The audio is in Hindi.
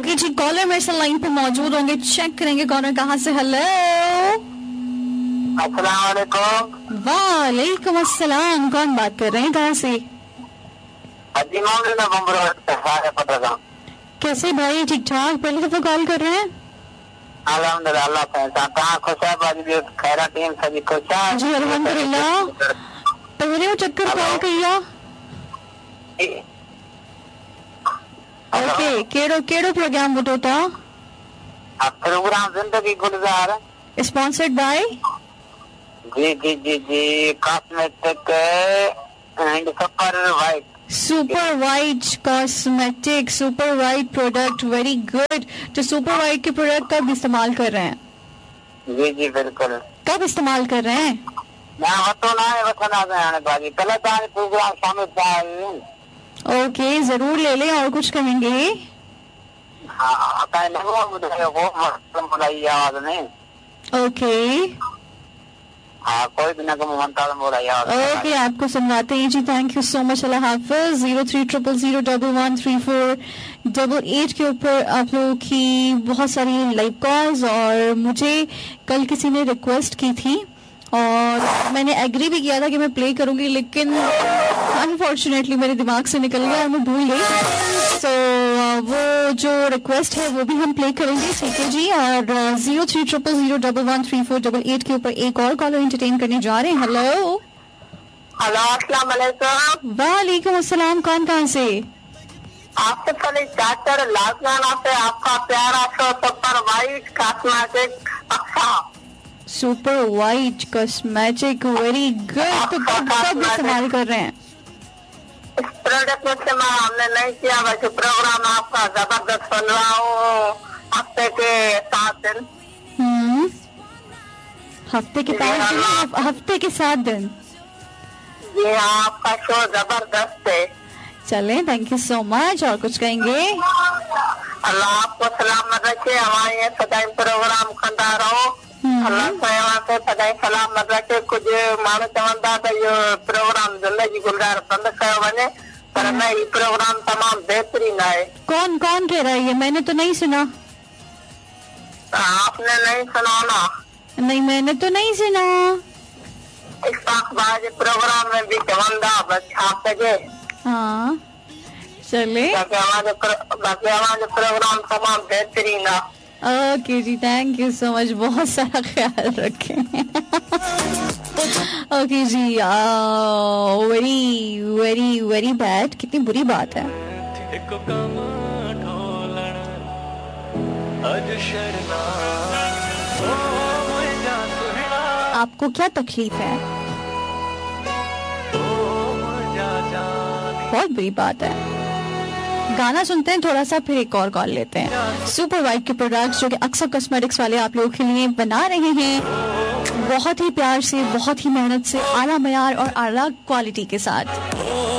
ओके जी, कॉलर मेरे से लाइन पे मौजूद होंगे, चेक करेंगे कॉलर कहाँ से। हेलो, अस्सलाम वालेकुम। वालेकुम अस्सलाम, कौन बात कर रहे हैं, कहाँ से? कैसे भाई, ठीक ठाक? पहली दफा कॉल कर रहे हैं? अल्हम्दुलिल्लाह, कहाँ खुश है बाजी, खैरा टीम सभी खुश है जी अल्हम्दुलिल्लाह। पहले वो चक्कर कॉल किया। Okay, केड़ो programme बुटोता? प्रोग्राम जिंदगी गुलजार sponsored by ji cosmetic and super white cosmetic, super white product, very good. तो सुपर वाइट के प्रोडक्ट कब इस्तेमाल कर रहे हैं? जी बिल्कुल। कब इस्तेमाल कर रहे हैं? प्रोग्राम शामिल। ओके, जरूर ले लें। और कुछ कहेंगे? ओके ओके, आपको सुनवाते हैं जी। थैंक यू सो मच, अल्लाह हाफिज। 0300013488 के ऊपर आप लोगों की बहुत सारी लाइव कॉल्स, और मुझे कल किसी ने रिक्वेस्ट की थी और मैंने एग्री भी किया था कि मैं प्ले करूंगी, लेकिन अनफॉर्चुनेटली मेरे दिमाग से निकल गया और मैं भूल गई। तो वो जो रिक्वेस्ट है वो भी हम प्ले करेंगे, ठीक है जी। और 0300013488 के ऊपर एक और कॉलर एंटरटेन करने जा रहे हैं। हेलो, अस्सलाम वालेकुम। वालेकुम अस्सलाम, कौन कहाँ से? आपसे पहले डॉक्टर लाजवाना से आपका प्यारा show super white cosmetic. Super white cosmetic, very good. तो कब इस्तेमाल कर रहे हैं? इस प्रोडक्ट में इस्तेमाल हमने नहीं किया, वैसे प्रोग्राम आपका जबरदस्त सुन रहा हूँ हफ्ते के 7 दिन। हफ्ते के 5 दिन? हफ्ते के 7 दिन? जी हाँ, आपका शो जबरदस्त है। चले, थैंक यू सो मच। और कुछ कहेंगे? अल्लाह आपको सलामत रखे, हमारे सदाई प्रोग्राम कंदा रहो। अल्लाह से सदाई सलामत रखे। कुछ माण्हू चवंदा त इहो प्रोग्राम जिंदगी गुलजार बंद कयो वञे, पर न, ये प्रोग्राम तमाम बेहतरीन है। कौन कौन कह रहा है ये? मैंने तो नहीं सुना। आपने नहीं सुना ना? नहीं, मैंने तो नहीं सुना। इस प्रोग्राम में भी चवंदा बस छाप सके। हाँ चले, बाकी हमारे प्रोग्राम तमाम बेहतरीन है। Okay ji, thank you so much, बहुत सारा ख्याल रखें। ओके जी, वेरी वेरी वेरी बैड। कितनी बुरी बात है। आपको क्या तकलीफ है? बहुत बुरी बात है। गाना सुनते हैं थोड़ा सा, फिर एक और कॉल लेते हैं। सुपर वाइट के प्रोडक्ट्स जो कि अक्सर कॉस्मेटिक्स वाले आप लोगों के लिए बना रहे हैं, बहुत ही प्यार से, बहुत ही मेहनत से, आला मयार और आला क्वालिटी के साथ।